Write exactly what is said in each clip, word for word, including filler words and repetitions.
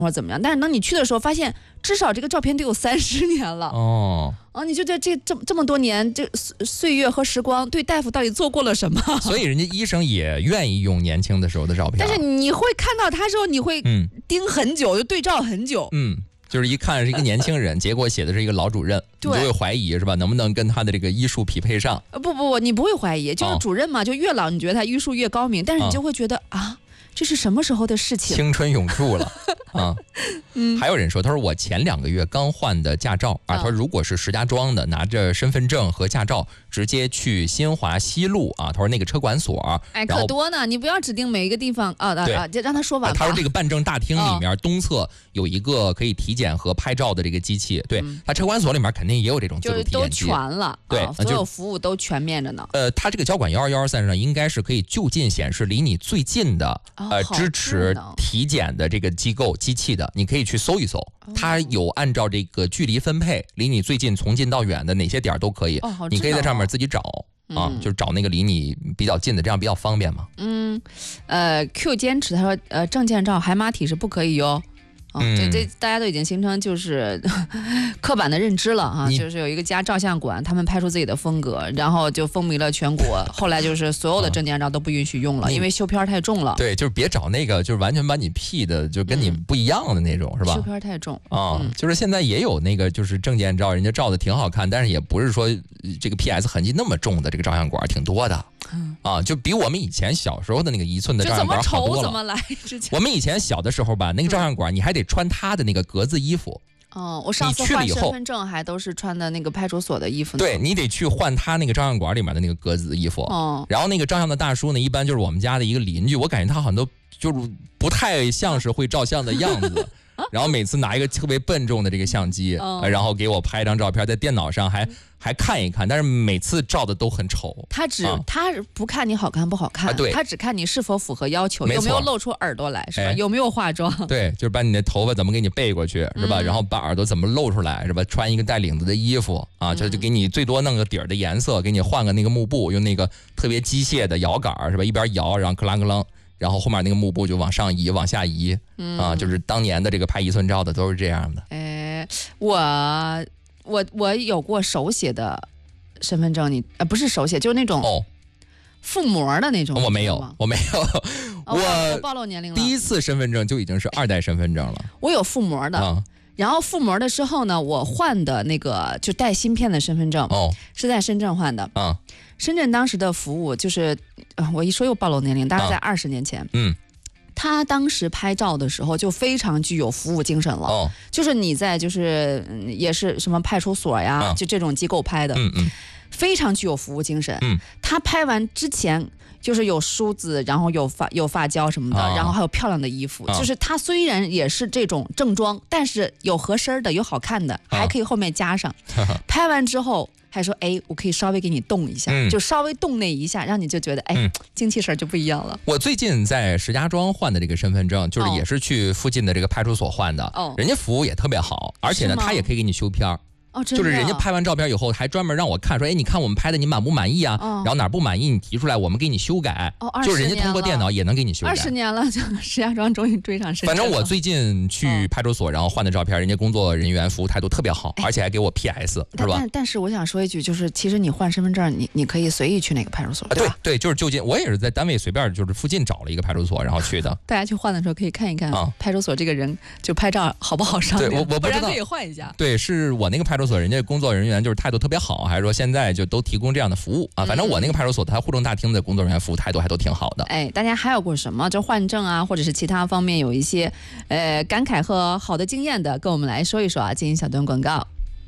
或者怎么样，但是等你去的时候发现，至少这个照片得有三十年了。 哦， 啊，你就觉得这这这么多年，这岁月和时光对大夫到底做过了什么？ 所以人家医生也愿意用年轻的时候的照片。 但是你会看到他时候，你会盯很久，嗯、就对照很久。 嗯，就是一看是一个年轻人，结果写的是一个老主任，你就会怀疑是吧？能不能跟他的这个医术匹配上？ 呃，不不不，你不会怀疑，就是主任嘛，哦、就越老你觉得他医术越高明，但是你就会觉得、嗯、啊。这是什么时候的事情？ 青春永驻了啊！嗯，还有人说，他说我前两个月刚换的驾照啊，他说如果是石家庄的，拿着身份证和驾照直接去新华西路啊，他说那个车管所， 哎，可多呢，你不要指定每一个地方啊啊啊，让他说完吧。 他说这个办证大厅里面东侧有一个可以体检和拍照的这个机器，对，他车管所里面肯定也有这种自助体检机， 就都全了， 对， 所有服务都全面着呢。 呃，他这个交管幺二幺二三上应该是可以就近显示离你最近的。呃，支持体检的这个机构机器的，你可以去搜一搜，它有按照这个距离分配，离你最近从近到远的哪些点都可以， 哦、 你可以在上面自己找、 嗯、 啊，就是找那个离你比较近的，这样比较方便嘛。 嗯，呃 ，Q 坚持他说，呃，证件照海马体是不可以哟。哦，这这大家都已经形成就是刻板的认知了哈，就是有一个家照相馆，他们拍出自己的风格，然后就风靡了全国。后来就是所有的证件照都不允许用了，因为修片太重了。 对，就是别找那个就是完全把你 P 的，就跟你不一样的那种，嗯、是吧？ 修片太重啊、 嗯， 就是现在也有那个就是证件照，人家照的挺好看，但是也不是说这个 P S 痕迹那么重的这个照相馆挺多的。嗯、啊，就比我们以前小时候的那个一寸的照相馆好多了。 怎么来？ 我们以前小的时候吧，那个照相馆你还得穿他的那个格子衣服。 哦，我上次换身份证还都是穿的那个派出所的衣服呢。 对，你得去换他那个照相馆里面的那个格子衣服。 哦。 然后那个照相的大叔呢，一般就是我们家的一个邻居，我感觉他好像都就是不太像是会照相的样子。然后每次拿一个特别笨重的这个相机， 哦、 然后给我拍一张照片，在电脑上还还看一看，但是每次照的都很丑。 他只、啊、他不看你好看不好看， 啊、对， 他只看你是否符合要求，有没有露出耳朵来，是吧？哎、有没有化妆？ 对，就是把你的头发怎么给你背过去，是吧？嗯、然后把耳朵怎么露出来，是吧？穿一个带领子的衣服啊，就就给你最多弄个底儿的颜色，给你换个那个幕布，用那个特别机械的摇杆，是吧？一边摇，然后克啷克啷。然后后面那个幕布就往上移，往下移，嗯、啊，就是当年的这个拍一寸照的都是这样的。 哎，我我我有过手写的身份证，你呃不是手写，就是那种哦， 覆膜的那种。 我没有，我没有， 哦、我, 我暴露年龄了。 第一次身份证就已经是二代身份证了。 我有覆膜的。啊，然后覆膜的时候呢，我换的那个就带芯片的身份证， 哦， 是在深圳换的。 啊， 深圳当时的服务就是，呃，我一说又暴露年龄，大概在二十年前。 啊、嗯， 他当时拍照的时候就非常具有服务精神了。 哦， 就是你在就是也是什么派出所呀，啊、就这种机构拍的， 嗯嗯， 非常具有服务精神。 嗯， 他拍完之前。就是有梳子，然后有发有发胶什么的，啊、然后还有漂亮的衣服。啊、就是他虽然也是这种正装，但是有合身的，有好看的，啊、还可以后面加上。拍完之后还说：“哎，我可以稍微给你动一下，嗯、就稍微动那一下，让你就觉得哎，嗯、精气神就不一样了。” 我最近在石家庄换的这个身份证，就是也是去附近的这个派出所换的，哦、人家服务也特别好，而且呢，他也可以给你修片儿。 哦， 就是人家拍完照片以后，还专门让我看说，哎，你看我们拍的，你满不满意啊？哦、然后哪儿不满意，你提出来，我们给你修改。 哦， 就是人家通过电脑也能给你修改。 二十年了，就石家庄终于追上深圳了。 反正我最近去派出所，然后换的照片，人家工作人员服务态度特别好，而且还给我 P S， 是吧？ 但但是我想说一句，就是其实你换身份证，你你可以随意去哪个派出所， 对吧？对对，就是就近，我也是在单位随便就是附近找了一个派出所，然后去的。 大家去换的时候可以看一看啊，派出所这个人就拍照好不好上？ 对，我我不知道， 可以换一下。 对，是我那个派出所，人家工作人员。人员就是态度特别好，还是说现在就都提供这样的服务啊？反正我那个派出所，它互动大厅的工作人员服务态度还都挺好的。 哎，大家还有过什么就换证啊，或者是其他方面有一些呃感慨和好的经验的，跟我们来说一说啊。进行小段广告。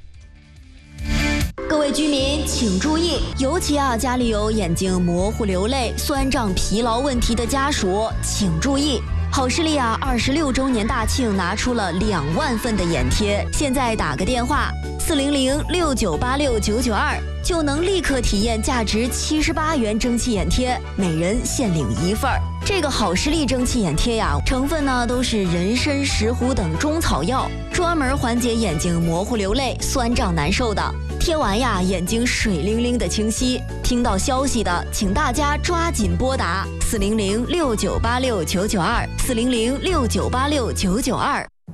各位居民请注意，尤其啊家里有眼睛模糊、流泪、酸胀、疲劳问题的家属，请注意。好视力啊，二十六周年大庆拿出了两万份的眼贴，现在打个电话四零零六九八六九九二，就能立刻体验价值七十八元蒸汽眼贴，每人限领一份儿。这个好视力蒸汽眼贴呀，成分呢都是人参、石斛等中草药，专门缓解眼睛模糊、流泪、酸胀难受的。贴完呀，眼睛水灵灵的清晰。听到消息的，请大家抓紧拨打四零零六九八六九九二，四零零六九八六九九二。